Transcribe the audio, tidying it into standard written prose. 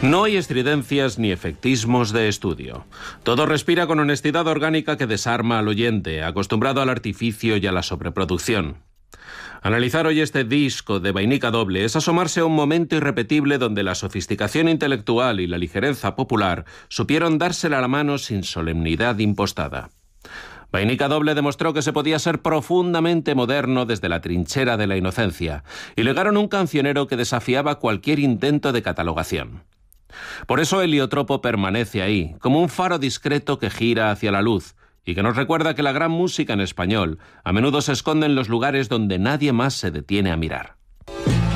No hay estridencias ni efectismos de estudio. Todo respira con honestidad orgánica que desarma al oyente, acostumbrado al artificio y a la sobreproducción. Analizar hoy este disco de Vainica Doble es asomarse a un momento irrepetible donde la sofisticación intelectual y la ligereza popular supieron dársela la mano sin solemnidad impostada. Vainica Doble demostró que se podía ser profundamente moderno desde la trinchera de la inocencia y legaron un cancionero que desafiaba cualquier intento de catalogación. Por eso Heliotropo permanece ahí, como un faro discreto que gira hacia la luz y que nos recuerda que la gran música en español a menudo se esconde en los lugares donde nadie más se detiene a mirar.